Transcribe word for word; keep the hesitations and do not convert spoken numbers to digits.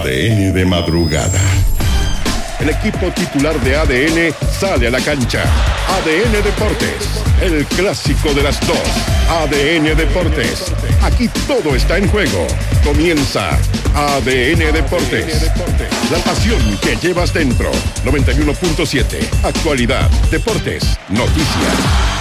A D N de madrugada. El equipo titular de A D N sale a la cancha. A D N Deportes, el clásico de las dos. A D N Deportes, aquí todo está en juego. Comienza A D N Deportes, la pasión que llevas dentro. noventa y uno punto siete, actualidad, deportes, noticias.